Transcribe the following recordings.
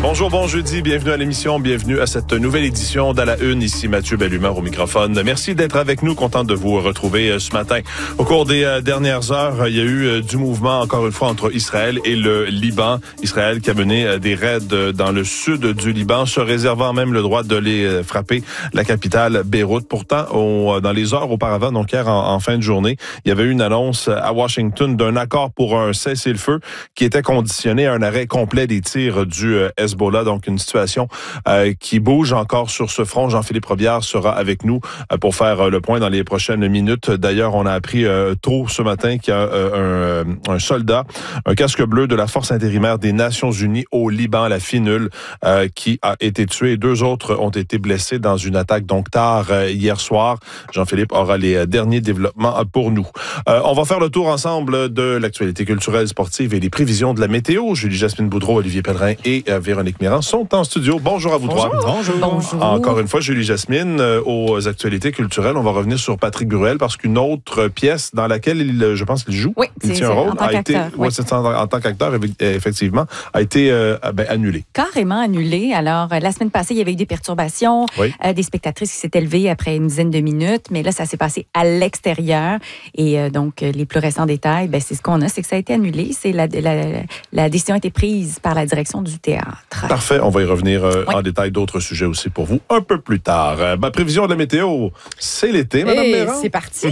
Bonjour, bon jeudi, bienvenue à l'émission, bienvenue à cette nouvelle édition d'À la Une. Ici Mathieu Bellumeur au microphone. Merci d'être avec nous, content de vous retrouver ce matin. Au cours des dernières heures, il y a eu du mouvement, encore une fois, entre Israël et le Liban. Israël qui a mené des raids dans le sud du Liban, se réservant même le droit de les frapper, la capitale Beyrouth. Pourtant, dans les heures auparavant, donc hier en fin de journée, il y avait eu une annonce à Washington d'un accord pour un cessez-le-feu qui était conditionné à un arrêt complet des tirs du Hezbollah, donc une situation qui bouge encore sur ce front. Jean-Philippe Robillard sera avec nous pour faire le point dans les prochaines minutes. D'ailleurs, on a appris tôt ce matin qu'il y a un soldat, un casque bleu de la force intérimaire des Nations Unies au Liban, la FINUL, qui a été tué. 2 autres ont été blessés dans une attaque donc tard hier soir. Jean-Philippe aura les derniers développements pour nous. On va faire le tour ensemble de l'actualité culturelle, sportive et les prévisions de la météo. Julie-Jasmine Boudreau, Olivier Pellerin et Véronique Méran sont en studio. Bonjour à vous trois. Bonjour. Encore une fois, Julie-Jasmine, aux actualités culturelles, on va revenir sur Patrick Bruel parce qu'une autre pièce dans laquelle je pense qu'il joue, oui, il tient un rôle, en tant qu'acteur. En tant qu'acteur, effectivement, a été annulé. Carrément annulé. Alors, la semaine passée, il y avait eu des perturbations, des spectatrices qui s'étaient levées après une dizaine de minutes, mais là, ça s'est passé à l'extérieur. Et donc, les plus récents détails, c'est ce qu'on a, c'est que ça a été annulé. C'est la décision a été prise par la direction du théâtre. Parfait. On va y revenir en détail, d'autres sujets aussi pour vous un peu plus tard. Ma prévision de la météo, c'est l'été, Mme Méran. C'est parti.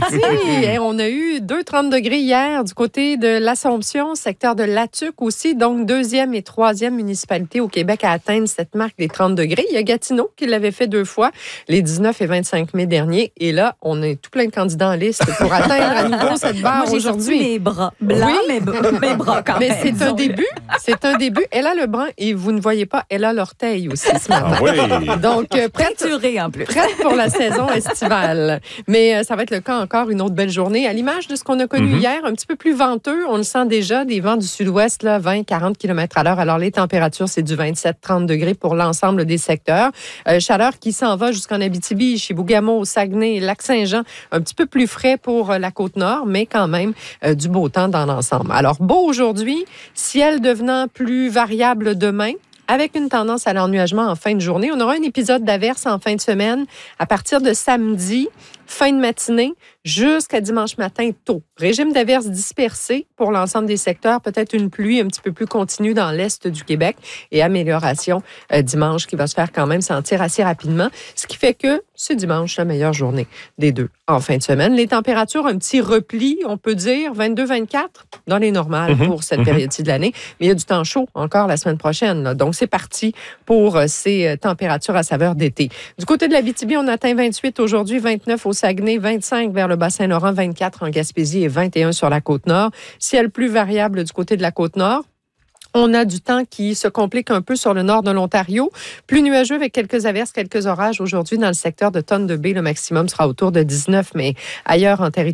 On a eu 2,30 degrés hier du côté de l'Assomption, secteur de Latuc aussi, donc 2e et 3e municipalité au Québec à atteindre cette marque des 30 degrés. Il y a Gatineau qui l'avait fait 2 fois, les 19 et 25 mai derniers. Et là, on est tout plein de candidats en liste pour atteindre à nouveau cette barre aujourd'hui. Mes bras blancs, mais mes bras quand même. Mais c'est un début. C'est un début. Elle a le bras et vous ne voyez pas, elle a l'orteil aussi ce matin. Ah oui. Donc, prête en plus. Prête pour la saison estivale. Mais ça va être le cas encore une autre belle journée. À l'image de ce qu'on a connu hier, un petit peu plus venteux. On le sent déjà, des vents du sud-ouest, 20-40 km/h. Alors, les températures, c'est du 27-30 degrés pour l'ensemble des secteurs. Chaleur qui s'en va jusqu'en Abitibi, Chibougamau, Saguenay, Lac-Saint-Jean. Un petit peu plus frais pour la Côte-Nord, mais quand même du beau temps dans l'ensemble. Alors, beau aujourd'hui, ciel devenant plus variable demain, avec une tendance à l'ennuagement en fin de journée. On aura un épisode d'averse en fin de semaine à partir de samedi, fin de matinée, jusqu'à dimanche matin tôt. Régime d'averse dispersé pour l'ensemble des secteurs, peut-être une pluie un petit peu plus continue dans l'est du Québec et amélioration dimanche qui va se faire quand même sentir assez rapidement, ce qui fait que c'est dimanche la meilleure journée des deux en fin de semaine. Les températures, un petit repli, on peut dire 22-24 dans les normales pour cette période-ci de l'année, mais il y a du temps chaud encore la semaine prochaine. Là. Donc, c'est parti pour ces températures à saveur d'été. Du côté de l'Abitibi, on atteint 28 aujourd'hui, 29 au Saguenay, 25 vers le Bas-Saint-Laurent, 24 en Gaspésie et 21 sur la Côte-Nord. Ciel plus variable du côté de la Côte-Nord. On a du temps qui se complique un peu sur le nord de l'Ontario. Plus nuageux avec quelques averses, quelques orages aujourd'hui dans le secteur de Thunder Bay. Le maximum sera autour de 19, mais ailleurs en territoire